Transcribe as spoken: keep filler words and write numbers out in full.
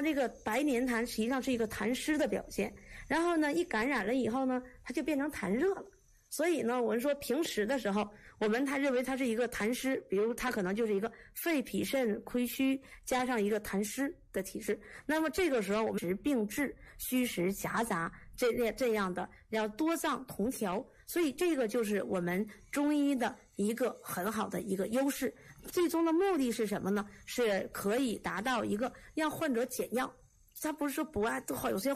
这个白黏痰实际上是一个痰湿的表现，然后呢，一感染了以后呢，它就变成痰热了。所以呢，我们说平时的时候，我们他认为它是一个痰湿，比如它可能就是一个肺脾肾亏虚加上一个痰湿的体质。那么这个时候我们是并治，虚实夹杂这这样的，要多脏同调。所以这个就是我们中医的一个很好的一个优势。最终的目的是什么呢？是可以达到一个让患者减药。他不是说不爱，有些